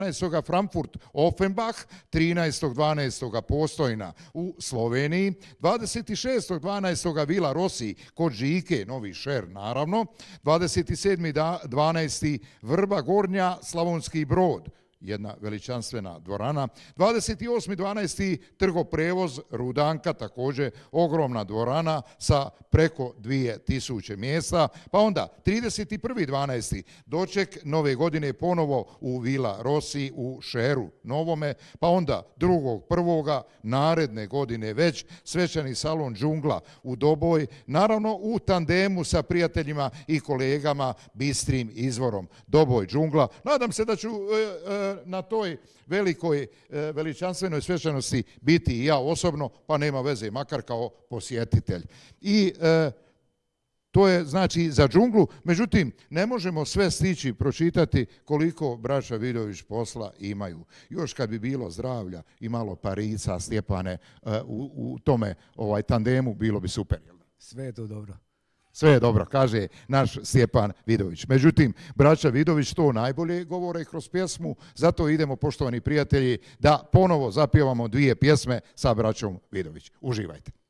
12. Frankfurt Offenbach, 13.12. Postojna u Sloveniji, 26.12. Vila Rossi kod Žike, Novi Šer naravno, 27.12. Vrba Gornja, Slavonski Brod, jedna veličanstvena dvorana. 28.12. Trgoprevoz Rudanka, također ogromna dvorana sa preko 2000 mjesta. Pa onda 31.12. doček nove godine ponovo u Vila Rossi u Šeru Novome. Pa onda 2.1. naredne godine već svečani salon Džungla u Doboj. Naravno u tandemu sa prijateljima i kolegama Bistrim izvorom Doboj Džungla. Nadam se da ću na toj velikoj veličanstvenoj svečanosti biti i ja osobno, pa nema veze, makar kao posjetitelj. I to je znači za Džunglu, međutim ne možemo sve stići pročitati koliko braća Vidović posla imaju. Još kad bi bilo zdravlja i malo parica, Stjepane, u tome tandemu bilo bi super. Sve je to dobro. Sve je dobro, kaže naš Stjepan Vidović. Međutim, braća Vidović to najbolje govore kroz pjesmu, zato idemo, poštovani prijatelji, da ponovo zapjevamo dvije pjesme sa braćom Vidović. Uživajte.